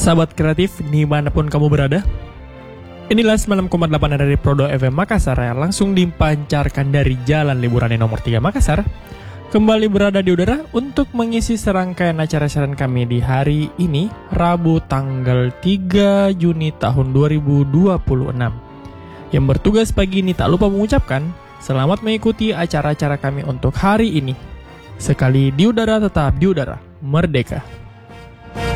Sahabat kreatif dimanapun kamu berada, inilah 96,8 dari Prodo FM Makassar yang langsung dipancarkan dari Jalan Liburan nomor 3 Makassar. Kembali berada di udara untuk mengisi serangkaian acara siaran kami di hari ini, Rabu tanggal 3 Juni tahun 2026. Yang bertugas pagi ini tak lupa mengucapkan selamat mengikuti acara-acara kami untuk hari ini. Sekali di udara tetap di udara, merdeka.